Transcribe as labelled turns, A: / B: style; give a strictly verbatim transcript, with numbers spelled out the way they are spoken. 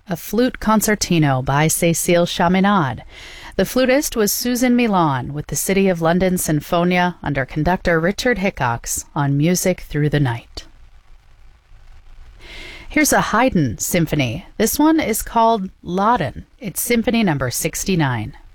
A: a flute concertino by Cécile Chaminade. The flutist was Susan Milan with the City of London Sinfonia under conductor Richard Hickox on Music Through the Night. Here's a Haydn symphony. This one is called Laden. It's Symphony number sixty-nine.